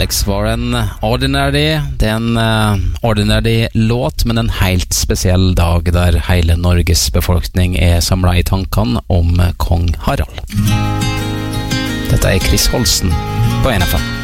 Alex var en ordinary låt, men en helt spesiell dag der hele Norges befolkning samlet i tankene om kong Harald. Dette Chris Holsten på NFM.